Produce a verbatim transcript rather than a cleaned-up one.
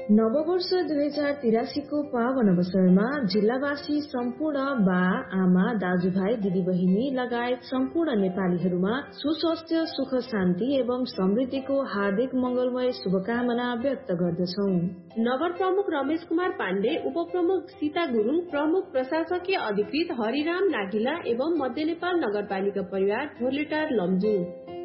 नववर्ष दुई हजार तिरासीको पावन अवसरमा जिल्लावासी सम्पूर्ण बा आमा दाजुभाइ दिदीबहिनी लगायत सम्पूर्ण नेपालीहरूमा सुस्वास्थ्य सुख शान्ति एवं समृद्धिको हार्दिक मंगलमय शुभकामना व्यक्त गर्दछौ। नगर प्रमुख रमेश कुमार पाण्डे, उप प्रमुख सीता गुरूङ, प्रमुख प्रशासकीय अधिकृत हरिराम नागिला एवं मध्य नेपाल नगरपालिका परिवार धोलेटार लमजुङ।